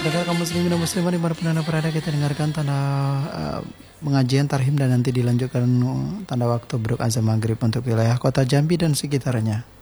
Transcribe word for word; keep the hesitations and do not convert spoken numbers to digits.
Saudara kaum muslimin dan muslimat dimanapun anda berada, kita dengarkan tanda uh, pengajian tarhim dan nanti dilanjutkan tanda waktu beruk azan maghrib untuk wilayah kota Jambi dan sekitarnya.